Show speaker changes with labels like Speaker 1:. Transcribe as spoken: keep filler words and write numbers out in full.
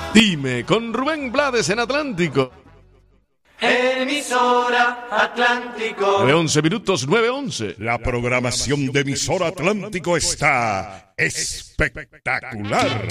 Speaker 1: Dime, con Rubén Blades en Atlántico.
Speaker 2: Emisora Atlántico.
Speaker 1: nueve once minutos, nueve once.
Speaker 3: La programación de Emisora Atlántico está espectacular.